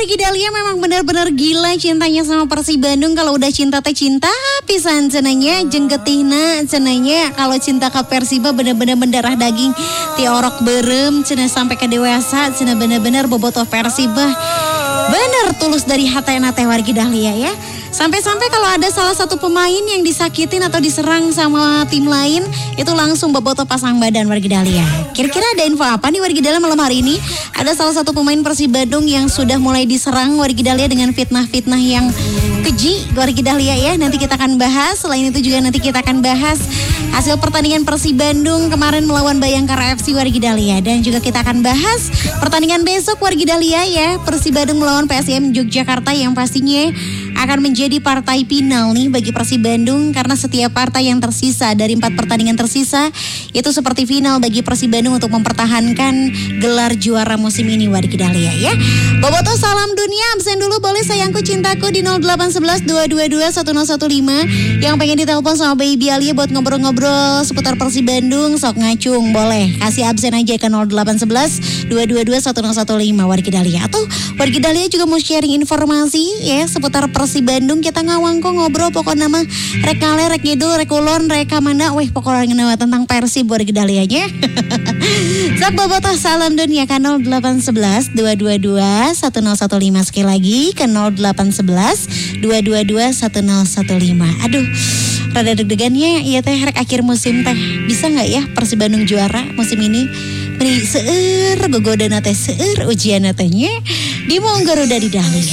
wargi Dahlia memang benar-benar gila cintanya sama Persib Bandung. Kalau udah cinta teh cinta pisan cenanya, jenggetihna cenanya. Kalau cinta ke Persiba benar-benar mendarah daging, ti orok berem cenah sampai ke dewasa cenah benar-benar bobotoh Persiba. Bener tulus dari hatena teh wargi Dahlia ya. Sampai-sampai kalau ada salah satu pemain yang disakitin atau diserang sama tim lain, itu langsung bobotoh pasang badan wargi Dahlia. Kira-kira ada info apa nih wargi Dahlia malam hari ini? Ada salah satu pemain Persib Bandung yang sudah mulai diserang wargi Dahlia dengan fitnah-fitnah yang keji wargi Dahlia ya. Nanti kita akan bahas. Selain itu juga nanti kita akan bahas hasil pertandingan Persib Bandung kemarin melawan Bayangkara FC wargi Dahlia. Dan juga kita akan bahas pertandingan besok wargi Dahlia ya. Persib Bandung melawan PSM Yogyakarta yang pastinya akan menjadi partai final nih bagi Persib Bandung, karena setiap partai yang tersisa dari 4 pertandingan tersisa itu seperti final bagi Persib Bandung untuk mempertahankan gelar juara musim ini wargi Dahlia ya. Bobotoh salam dunia, absen dulu boleh sayangku cintaku di 0811 222 1015. Yang pengen ditelepon sama Baby Alia buat ngobrol-ngobrol seputar Persib Bandung, sok ngacung boleh kasih absen aja ke 0811 222 1015 wargi Dahlia. Atau wargi Dahlia juga mau sharing informasi ya seputar Persib Bandung, kita ngawang kok ngobrol pokoknya mah rek ngale, rek ngidul, rek kulon, rek kamana, pokoknya ngenawa tentang Persib wargi Dahlia nya. Sak bobotoh salam dunia ke 0811 222 1015 sekali lagi ke 0811 222 1015. Aduh, rada deg-degannya ya teh rek akhir musim teh. Bisa nggak ya Persib Bandung juara musim ini? Beri seueur gogodana teh seueur ujian teh nya di Garuda di Dahlia.